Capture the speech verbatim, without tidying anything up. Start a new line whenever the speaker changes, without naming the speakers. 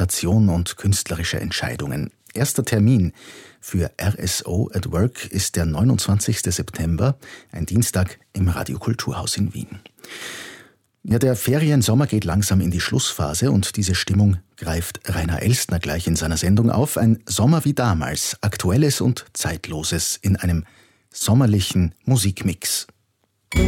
Interpretation und künstlerische Entscheidungen. Erster Termin für R S O at Work ist der neunundzwanzigster September, ein Dienstag im Radio Kulturhaus in Wien. Ja, der Feriensommer geht langsam in die Schlussphase und diese Stimmung greift Rainer Elstner gleich in seiner Sendung auf. Ein Sommer wie damals, Aktuelles und Zeitloses in einem sommerlichen Musikmix.